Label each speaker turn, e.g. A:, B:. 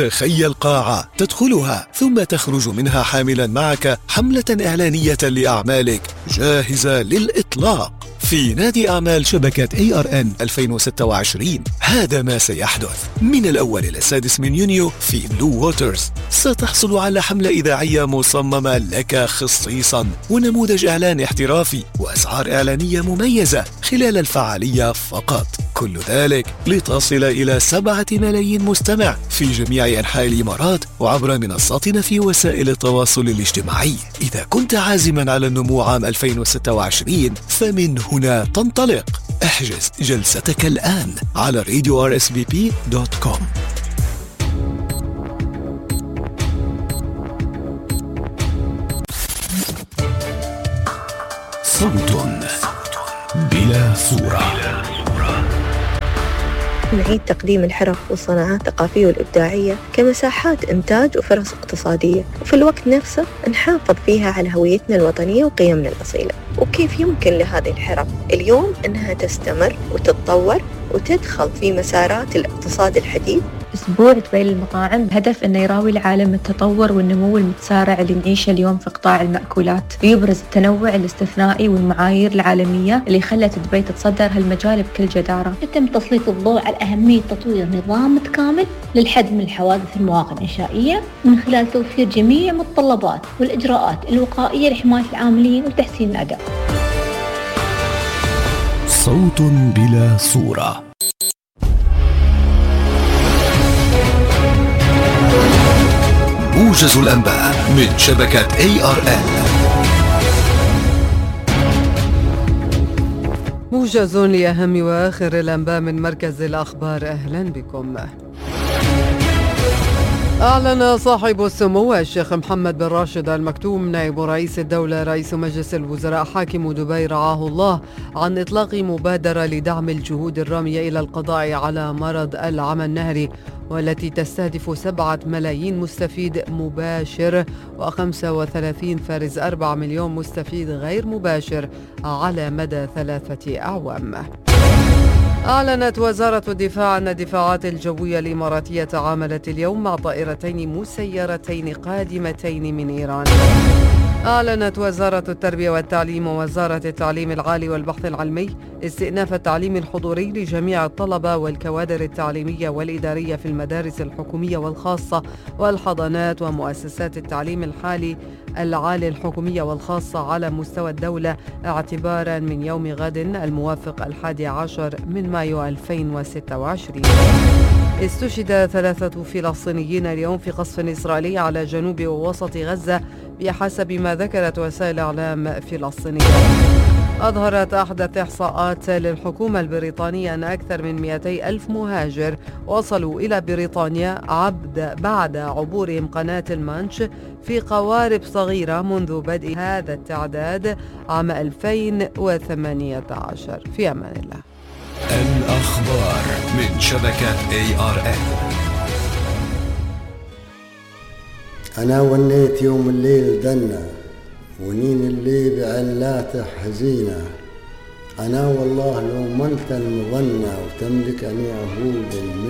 A: تخيل قاعة تدخلها ثم تخرج منها حاملا معك حملة إعلانية لأعمالك جاهزة للإطلاق في نادي أعمال شبكة ARN 2026. هذا ما سيحدث من الأول إلى 6 من يونيو في بلو ووترز. ستحصل على حملة إذاعية مصممة لك خصيصا ونموذج إعلان احترافي وأسعار إعلانية مميزة خلال الفعالية فقط. كل ذلك لتصل إلى 7 ملايين مستمع في جميع أنحاء الإمارات وعبر منصاتنا في وسائل التواصل الاجتماعي. إذا كنت عازما على النمو عام 2026 فمن هنا تنطلق. احجز جلستك الآن على radio-rsbp.com. صوت بلا صورة.
B: نعيد تقديم الحرف والصناعات الثقافية والإبداعية كمساحات إنتاج وفرص اقتصادية، وفي الوقت نفسه نحافظ فيها على هويتنا الوطنية وقيمنا الأصيلة. وكيف يمكن لهذه الحرف اليوم أنها تستمر وتتطور وتدخل في مسارات الاقتصاد الحديث؟
C: أسبوع دبي للمطاعم بهدف أنه يراوي العالم التطور والنمو المتسارع اللي نعيشه اليوم في قطاع المأكولات، ويبرز التنوع الاستثنائي والمعايير العالمية اللي خلت دبي تتصدر هالمجال بكل جدارة.
D: يتم تسليط الضوء على أهمية تطوير نظام متكامل للحد من الحوادث المواقع الإنشائية من خلال توفير جميع المتطلبات والإجراءات الوقائية لحماية العاملين وتحسين الأداء.
A: صوت بلا صورة. موجز الأنباء من شبكة ARN.
E: موجز لأهم وآخر الأنباء من مركز الأخبار. أهلا بكم. أعلن صاحب السمو الشيخ محمد بن راشد آل مكتوم نائب رئيس الدولة رئيس مجلس الوزراء حاكم دبي رعاه الله عن إطلاق مبادرة لدعم الجهود الرامية إلى القضاء على مرض العمى النهري، والتي تستهدف 7 ملايين مستفيد مباشر و35.4 مليون مستفيد غير مباشر على مدى 3 أعوام. أعلنت وزارة الدفاع أن الدفاعات الجوية الإماراتية تعاملت اليوم مع طائرتين مسيرتين قادمتين من إيران. أعلنت وزارة التربية والتعليم ووزارة التعليم العالي والبحث العلمي استئناف التعليم الحضوري لجميع الطلبة والكوادر التعليمية والإدارية في المدارس الحكومية والخاصة والحضانات ومؤسسات التعليم العالي الحكومية والخاصة على مستوى الدولة اعتبارا من يوم غد الموافق 11 من مايو 2026. استشهد 3 فلسطينيين اليوم في قصف إسرائيلي على جنوب ووسط غزة بحسب ما ذكرت وسائل إعلام فلسطينية. أظهرت أحدث إحصاءات للحكومة البريطانية أن أكثر من 200 ألف مهاجر وصلوا إلى بريطانيا بعد عبورهم قناة المانش في قوارب صغيرة منذ بدء هذا التعداد عام 2018. في أمان الله.
A: الأخبار من شبكة ARN.
F: أنا ونيت يوم الليل دنا ونين اللي بعلاته حزينة. أنا والله لو منت المظنة وتملك أني أهود